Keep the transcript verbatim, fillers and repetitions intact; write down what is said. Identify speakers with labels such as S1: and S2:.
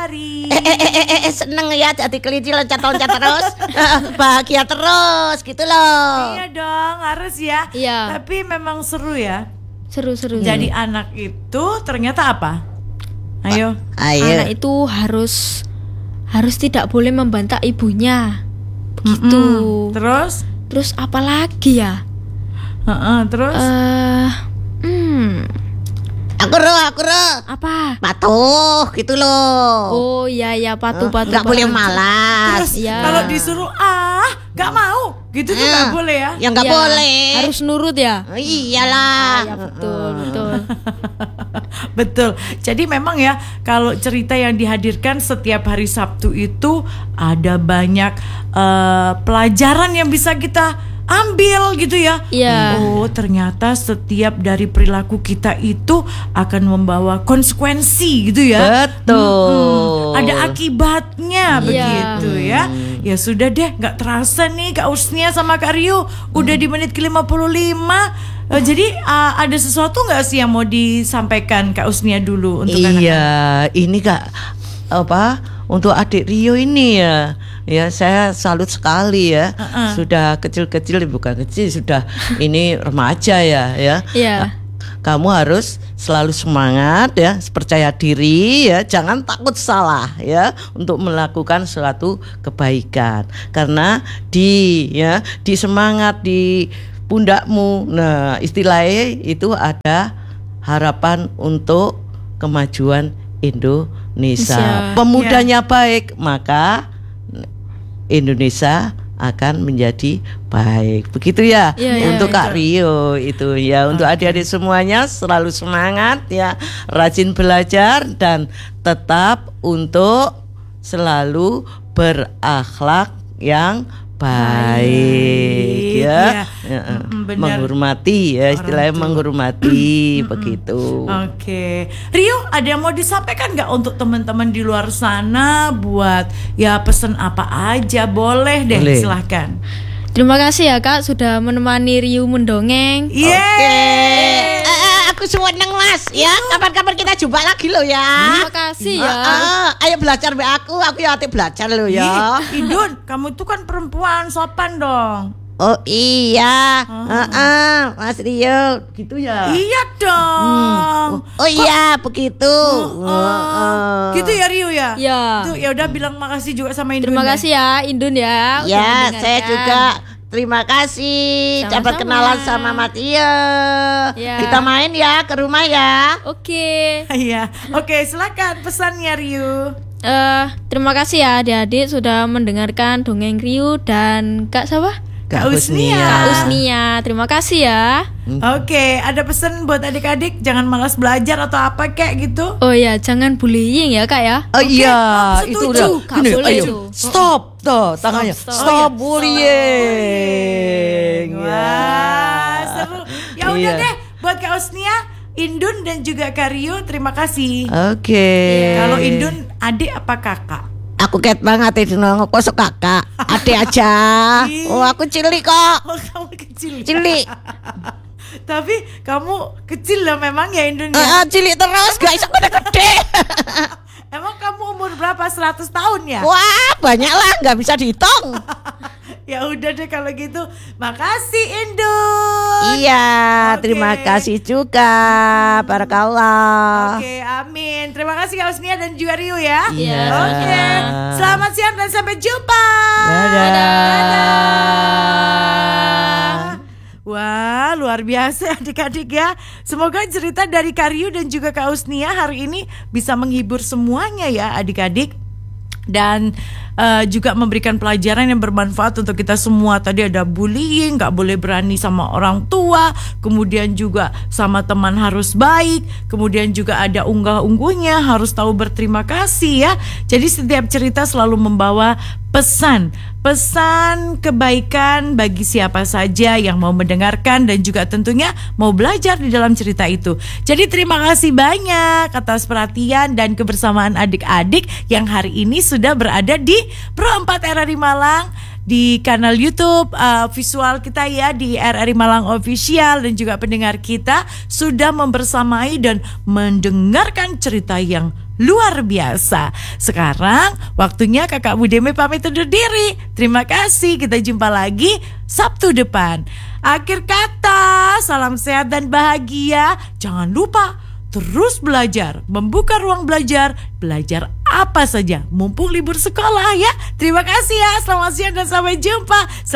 S1: hari.
S2: Eh, eh, eh, eh, eh, seneng ya jadi kelinci loncat-loncat terus. Bahagia terus gitu loh.
S1: Iya dong, harus ya.
S3: Iya.
S1: Tapi memang seru ya.
S3: Seru-seru.
S1: Jadi anak itu ternyata apa? Ayo.
S2: Ayo.
S3: Anak itu harus harus tidak boleh membantah ibunya. Begitu.
S1: Mm-mm. Terus?
S3: Terus apa lagi ya?
S1: Uh-uh, terus?
S3: Eh, hmm,
S2: Aku roh, aku roh.
S3: apa?
S2: Patuh gitu loh.
S3: Oh iya ya patu-patu.
S2: Nggak boleh
S3: patu.
S2: malas.
S1: Terus
S3: Iya.
S1: kalau disuruh ah, nggak mau, gitu tuh nggak
S2: Eh,
S1: boleh ya?
S2: Ya nggak
S3: Iya,
S2: boleh.
S3: Harus nurut ya.
S2: Oh, iyalah.
S3: Ya betul betul.
S1: Betul. Jadi memang ya kalau cerita yang dihadirkan setiap hari Sabtu itu ada banyak eh, pelajaran yang bisa kita ambil gitu ya.
S3: Iya.
S1: Oh, ternyata setiap dari perilaku kita itu akan membawa konsekuensi gitu ya.
S2: Betul.
S1: Mm-mm. Ada akibatnya
S3: Iya.
S1: begitu ya. Ya sudah deh, nggak terasa nih Kak Usnia sama Kak Rio udah di menit ke lima puluh lima. Eh, jadi uh, ada sesuatu nggak sih yang mau disampaikan Kak Usnia dulu untuk anak-anak?
S2: Iya, ini Kak apa untuk adik Rio ini ya. Ya saya salut sekali ya.
S1: Uh-uh.
S2: Sudah kecil-kecil, bukan kecil, sudah ini remaja ya ya.
S3: Iya.
S2: Kamu harus selalu semangat ya, percaya diri ya, jangan takut salah ya untuk melakukan suatu kebaikan. Karena di ya, di semangat di pundakmu. Nah, istilahnya itu ada harapan untuk kemajuan Indonesia.
S3: Indonesia.
S2: Pemudanya baik, maka Indonesia akan menjadi baik. Begitu ya,
S3: Iya, iya,
S2: untuk
S3: iya.
S2: Kak Rio itu ya. Untuk adik-adik semuanya selalu semangat ya, rajin belajar dan tetap untuk selalu berakhlak yang baik ya,
S1: ya.
S2: Ya,
S1: Mm, benar.
S2: menghormati ya, istilahnya
S1: Orang tua.
S2: menghormati begitu.
S1: Oke, Rio, ada yang mau disampaikan nggak untuk teman-teman di luar sana buat ya pesan apa aja, boleh deh,
S2: Boleh.
S1: silahkan.
S3: Terima kasih ya Kak sudah menemani Riu mendongeng.
S1: Yeay.
S2: Eh, eh, aku seneng Mas ya. Kapan-kapan kita jumpa lagi lo ya.
S3: Terima kasih ya.
S2: Ah, ah, ayo belajar be aku, aku ya hati belajar lo ya.
S1: Ih, Indun, kamu tuh kan perempuan, sopan dong.
S2: Oh iya, ah, ah, Mas Rio, gitu ya.
S1: Iya dong.
S2: Oh iya, begitu.
S1: Oh,
S2: Oh, oh.
S1: gitu ya Rio ya.
S3: Ya.
S1: Tuh ya udah bilang makasih juga sama Indun.
S3: Terima
S1: deh.
S3: kasih ya Indun ya. udah
S2: Ya, saya
S3: mendengarkan.
S2: juga terima kasih
S3: Sama-sama.
S2: dapat kenalan sama Matia.
S3: Ya.
S2: Kita main ya ke rumah ya.
S3: Oke.
S1: Iya. Oke, silakan pesannya Rio.
S3: Eh, terima kasih ya adik-adik sudah mendengarkan dongeng Riu dan Kak siapa?
S1: Kak Usnia.
S3: Kak Usnia. Terima kasih ya.
S1: Oke, ada pesan buat adik-adik jangan malas belajar atau apa kayak gitu.
S3: Oh ya, jangan bullying ya Kak ya.
S2: Oh iya,
S1: setuju.
S2: itu udah.
S3: Nggak
S2: Gini,
S3: boleh
S2: ayo.
S3: itu.
S2: Stop, tuh tangannya.
S3: stop.
S2: Stop,
S1: Oh, iya.
S2: bullying.
S1: Wah, seru. Ya udah
S2: Iya.
S1: deh, buat Kak Usnia, Indun dan juga Kak Rio, terima kasih.
S2: Oke.
S1: Kalau Indun adik apa kakak?
S2: Aku ket banget itu nongok kosok kakak. Ade aja. Oh, aku cilik kok.
S1: Oh, kamu kecil.
S2: Cilik.
S1: Tapi kamu kecil lah memang ya Indun ya.
S2: Eh, eh, cilik terus, guys. Aku udah gede.
S1: Emang kamu umur berapa? seratus tahun ya?
S2: Wah, banyak lah, nggak bisa dihitung.
S1: Ya udah deh kalau gitu. Makasih Indun.
S2: Iya,
S1: Oke.
S2: terima kasih juga. Barakallah.
S1: Oke, amin. Terima kasih Kak Usnia dan juga Rio ya.
S2: Iya.
S1: Oke. Selamat siang dan sampai jumpa.
S2: Dadah.
S1: Wah, luar biasa adik-adik ya. Semoga cerita dari Kak Rio dan juga Kak Usnia hari ini bisa menghibur semuanya ya adik-adik. Dan uh, juga memberikan pelajaran yang bermanfaat untuk kita semua. Tadi ada bullying, gak boleh berani sama orang tua. Kemudian juga sama teman harus baik. Kemudian juga ada unggah-ungguhnya, harus tahu berterima kasih ya. Jadi setiap cerita selalu membawa pesan Pesan kebaikan bagi siapa saja yang mau mendengarkan dan juga tentunya mau belajar di dalam cerita itu. Jadi terima kasih banyak atas perhatian dan kebersamaan adik-adik yang hari ini sudah berada di Pro empat R R I Malang di kanal YouTube uh, visual kita ya di R R I Malang Official, dan juga pendengar kita sudah membersamai dan mendengarkan cerita yang luar biasa. Sekarang waktunya Kakak Budeme pamit undur diri. Terima kasih, kita jumpa lagi Sabtu depan. Akhir kata, salam sehat dan bahagia. Jangan lupa terus belajar, membuka ruang belajar, belajar apa saja mumpung libur sekolah ya. Terima kasih ya, selamat siang dan sampai jumpa.